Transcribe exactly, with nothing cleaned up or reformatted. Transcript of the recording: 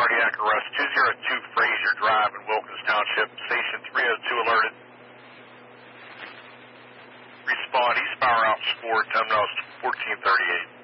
cardiac arrest, two oh two Fraser Drive in Wilkins Township, station three oh two alerted. Respond, East Power Out score, time now is fourteen thirty-eight.